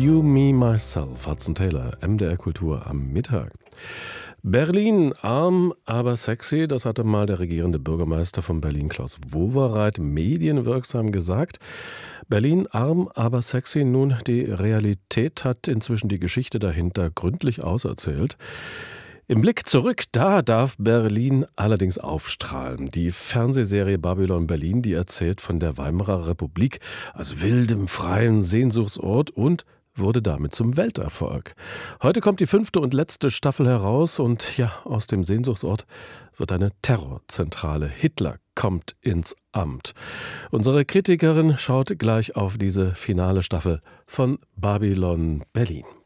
You, Me, Myself, Hudson Taylor, MDR Kultur am Mittag. Berlin, arm, aber sexy, das hatte mal der regierende Bürgermeister von Berlin, Klaus Wowereit, medienwirksam gesagt. Berlin, arm, aber sexy, nun, die Realität hat inzwischen die Geschichte dahinter gründlich auserzählt. Im Blick zurück, da darf Berlin allerdings aufstrahlen. Die Fernsehserie Babylon Berlin, die erzählt von der Weimarer Republik als wildem, freien Sehnsuchtsort und wurde damit zum Welterfolg. Heute kommt die 5. und letzte Staffel heraus und ja, aus dem Sehnsuchtsort wird eine Terrorzentrale. Hitler kommt ins Amt. Unsere Kritikerin schaut gleich auf diese finale Staffel von Babylon Berlin.